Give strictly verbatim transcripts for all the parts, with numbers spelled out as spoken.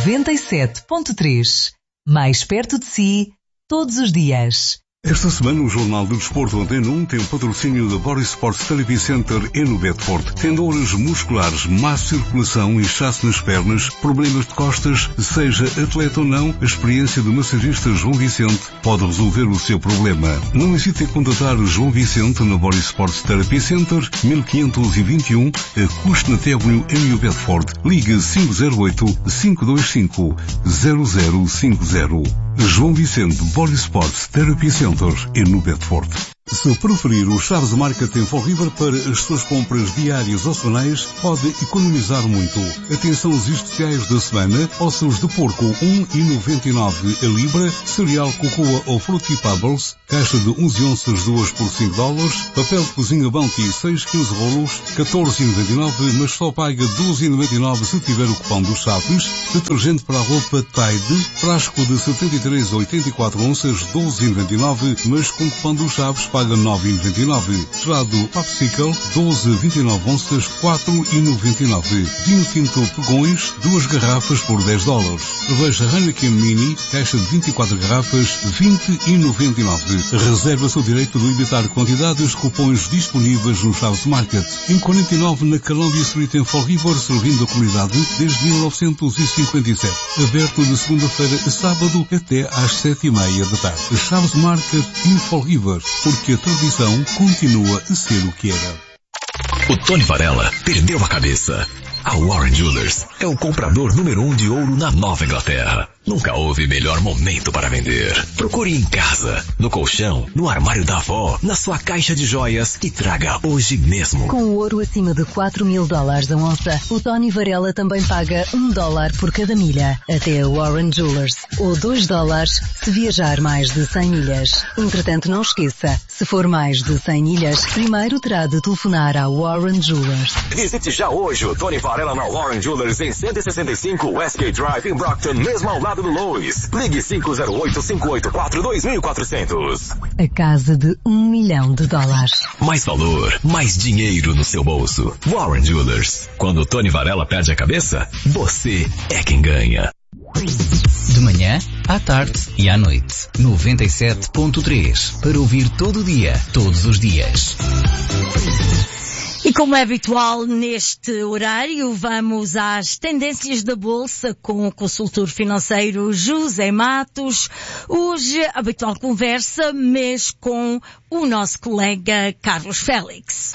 noventa e sete ponto três. Mais perto de si, todos os dias. Esta semana o Jornal do Desporto Antena um tem o patrocínio da Body Sports Therapy Center e no Bedford. Tem dores musculares, má circulação, inchaço nas pernas, problemas de costas, seja atleta ou não, a experiência do massagista João Vicente pode resolver o seu problema. Não hesite em contatar o João Vicente na Body Sports Therapy Center, mil quinhentos e vinte e um, a Cushnett Avenue em New Bedford. Ligue cinco zero oito, cinco dois cinco, zero zero cinco zero. João Vicente Body Sports Therapy Center e no Bedford. Se preferir o Chaves Market em Fall River para as suas compras diárias ou semanais, pode economizar muito. Atenção aos especiais da semana: ossos de porco um e noventa e nove a libra, cereal cocoa ou Fruity Pebbles, caixa de onze onças duas por cinco dólares, papel de cozinha Bounty seis quilos rolos, catorze e noventa e nove, mas só paga doze e noventa e nove se tiver o cupom dos Chaves. Detergente para a roupa Tide, frasco de setenta e três a oitenta e quatro onças, doze e noventa e nove, mas com cupom dos Chaves paga nove e noventa e nove. Gelado Popsicle, doze a vinte e nove onças, quatro e noventa e nove. Vinho tinto Pegões, duas garrafas por dez dólares. Cerveja Heineken Mini, caixa de vinte e quatro garrafas, vinte e noventa e nove. Reserva-se o direito de limitar quantidades, cupons disponíveis no Chaves Market. Em quarenta e nove na Columbia Street em Fall River, servindo a comunidade desde mil novecentos e cinquenta e sete. Aberto de segunda-feira a sábado até às sete e meia da tarde. Chaves Market em Fall River, porque a tradição continua a ser o que era. O Tony Varela perdeu a cabeça. A Warren Jewelers é o comprador número um de ouro na Nova Inglaterra. Nunca houve melhor momento para vender. Procure em casa, no colchão, no armário da avó, na sua caixa de joias e traga hoje mesmo. Com o ouro acima de quatro mil dólares a onça, o Tony Varela também paga um dólar por cada milha. Até a Warren Jewelers. Ou dois dólares se viajar mais de cem milhas. Entretanto, não esqueça, se for mais de cem milhas, primeiro terá de telefonar à Warren Jewelers. Visite já hoje o Tony Varela na Warren Jewelers em cento e sessenta e cinco Westgate Drive em Brockton, mesmo ao lado do Lois. Ligue cinco zero oito, cinco oito quatro, dois mil e quatrocentos. A casa de um milhão de dólares. Mais valor, mais dinheiro no seu bolso. Warren Jewelers. Quando o Tony Varela perde a cabeça, você é quem ganha. De manhã, à tarde e à noite. noventa e sete ponto três. Para ouvir todo o dia, todos os dias. E como é habitual neste horário, vamos às tendências da Bolsa com o consultor financeiro José Matos. Hoje, habitual conversa, mas com o nosso colega Carlos Félix.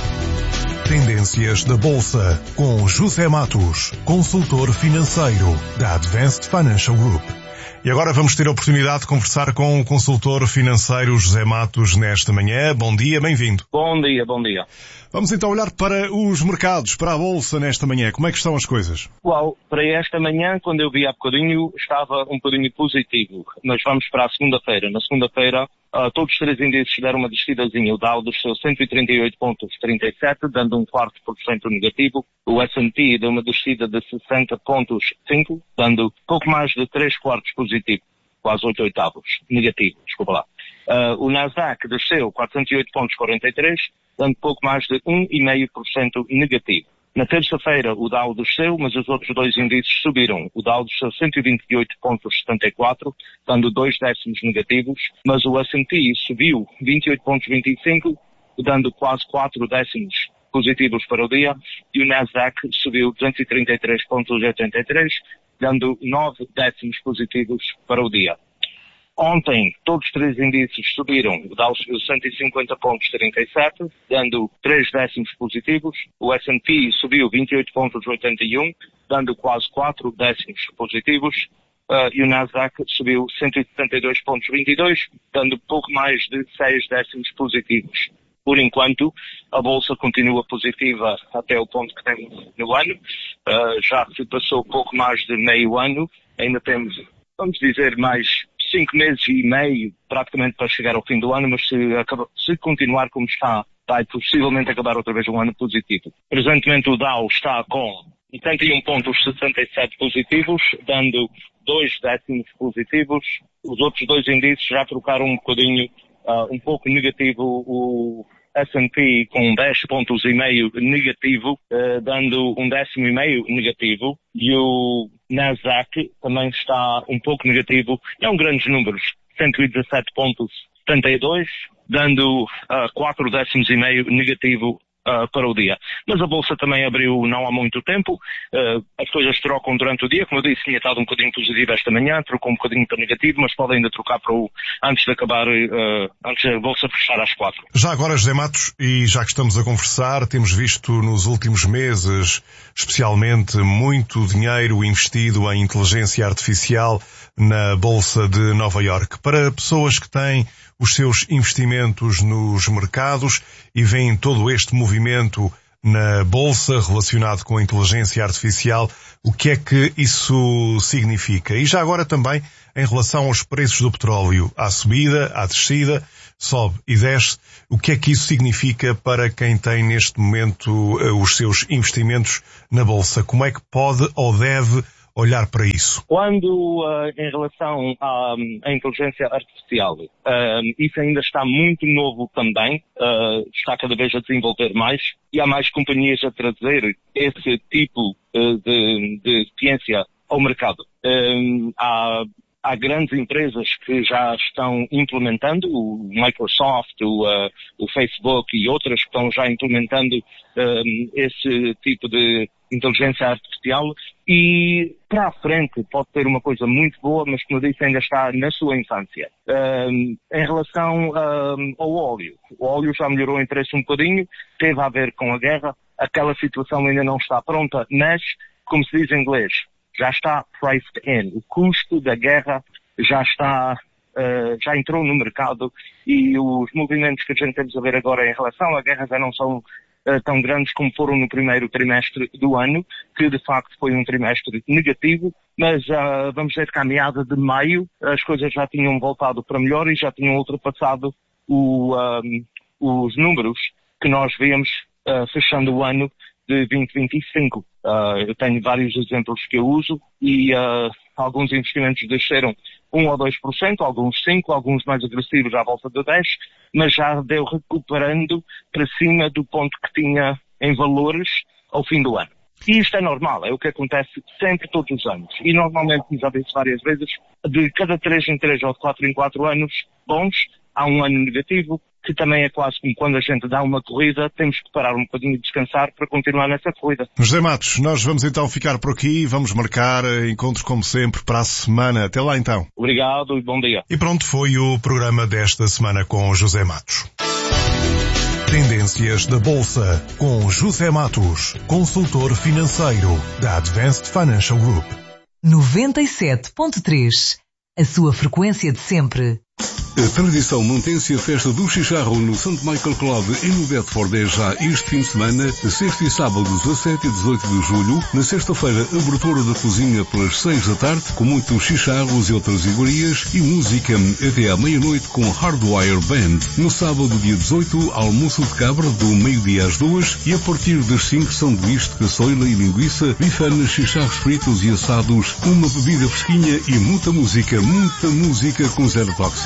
Tendências da Bolsa com José Matos, consultor financeiro da Advanced Financial Group. E agora vamos ter a oportunidade de conversar com o consultor financeiro José Matos nesta manhã. Bom dia, bem-vindo. Bom dia, bom dia. Vamos então olhar para os mercados, para a Bolsa nesta manhã. Como é que estão as coisas? Uau, para esta manhã, quando eu vi há bocadinho, estava um bocadinho positivo. Mas vamos para a segunda-feira. Na segunda-feira, uh, todos os três índices deram uma descidazinha. O Dow desceu cento e trinta e oito vírgula trinta e sete, dando um quarto por cento negativo. O S and P deu uma descida de sessenta vírgula cinco, dando pouco mais de três quartos positivo. Quase oito oitavos. Negativo, desculpa lá. Uh, o Nasdaq desceu quatrocentos e oito vírgula quarenta e três, dando pouco mais de um vírgula cinco por cento negativo. Na terça-feira o Dow desceu, mas os outros dois índices subiram. O Dow desceu cento e vinte e oito vírgula setenta e quatro, dando dois décimos negativos, mas o S and P subiu vinte e oito vírgula vinte e cinco, dando quase quatro décimos positivos para o dia, e o Nasdaq subiu duzentos e trinta e três vírgula oitenta e três, dando nove décimos positivos para o dia. Ontem, todos os três índices subiram. O Dow subiu cento e cinquenta vírgula trinta e sete, dando três décimos positivos. O S and P subiu vinte e oito vírgula oitenta e um, dando quase quatro décimos positivos. Uh, e o Nasdaq subiu cento e setenta e dois vírgula vinte e dois, dando pouco mais de seis décimos positivos. Por enquanto, a Bolsa continua positiva até o ponto que temos no ano. Uh, já se passou pouco mais de meio ano. Ainda temos, vamos dizer, mais cinco meses e meio praticamente para chegar ao fim do ano, mas se, acaba, se continuar como está, vai possivelmente acabar outra vez um ano positivo. Presentemente o Dow está com oitenta e um vírgula sessenta e sete positivos, dando dois décimos positivos. Os outros dois índices já trocaram um bocadinho, uh, um pouco negativo o S and P com dez pontos e meio negativo, uh, dando um décimo e meio negativo, e o Nasdaq também está um pouco negativo, não grandes números, cento e dezassete pontos setenta e dois, dando uh, quatro décimos e meio negativo Uh, para o dia. Mas a Bolsa também abriu não há muito tempo, uh, as coisas trocam durante o dia, como eu disse, tinha estado um bocadinho positivo esta manhã, trocou um bocadinho para negativo, mas pode ainda trocar para o, antes de acabar, uh, antes da Bolsa fechar às quatro. Já agora, José Matos, e já que estamos a conversar, temos visto nos últimos meses, especialmente, muito dinheiro investido em inteligência artificial na Bolsa de Nova Iorque. Para pessoas que têm os seus investimentos nos mercados e veem todo este movimento na Bolsa relacionado com a inteligência artificial, o que é que isso significa? E já agora também em relação aos preços do petróleo, à subida, à descida, sobe e desce, o que é que isso significa para quem tem neste momento os seus investimentos na Bolsa? Como é que pode ou deve olhar para isso? Quando, uh, em relação à, à inteligência artificial, uh, isso ainda está muito novo também, uh, está cada vez a desenvolver mais, e há mais companhias a trazer esse tipo uh, de, de ciência ao mercado. Uh, há, há grandes empresas que já estão implementando, o Microsoft, o, uh, o Facebook e outras que estão já implementando uh, esse tipo de inteligência artificial, e para a frente pode ter uma coisa muito boa, mas como eu disse ainda está na sua infância. Um, em relação um, ao óleo, o óleo já melhorou em preço um bocadinho, teve a ver com a guerra, aquela situação ainda não está pronta, mas, como se diz em inglês, já está priced in, o custo da guerra já está, uh, já entrou no mercado, e os movimentos que a gente temos a ver agora em relação à guerra já não são tão grandes como foram no primeiro trimestre do ano, que de facto foi um trimestre negativo, mas uh, vamos ver que à meada de maio as coisas já tinham voltado para melhor e já tinham ultrapassado o, um, os números que nós víamos uh, fechando o ano de vinte vinte e cinco. Uh, eu tenho vários exemplos que eu uso e uh, alguns investimentos desceram um ou dois por cento, alguns cinco por cento, alguns mais agressivos à volta de dez por cento, mas já deu recuperando para cima do ponto que tinha em valores ao fim do ano. E isto é normal, é o que acontece sempre, todos os anos. E normalmente, já disse várias vezes, de cada três em três ou de quatro em quatro anos bons, há um ano negativo, que também é quase como quando a gente dá uma corrida, temos que parar um bocadinho de descansar para continuar nessa corrida. José Matos, nós vamos então ficar por aqui, vamos marcar encontros como sempre para a semana. Até lá então. Obrigado e bom dia. E pronto, foi o programa desta semana com José Matos. Tendências da Bolsa com José Matos, consultor financeiro da Advanced Financial Group. noventa e sete ponto três, a sua frequência de sempre. A tradição mantém-se a festa do Chicharro no Saint Michael Club em no Bedford é já este fim de semana, sexta e sábado, dezassete e dezoito de julho. Na sexta-feira, abertura da cozinha pelas seis da tarde, com muitos chicharros e outras iguarias e música até à meia-noite com Hardwire Band. No sábado, dia dezoito, almoço de cabra do meio-dia às duas e a partir das cinco, sanduíche de caçoila e linguiça, bifanas, chicharros fritos e assados, uma bebida fresquinha e muita música, muita música com zero tóxico.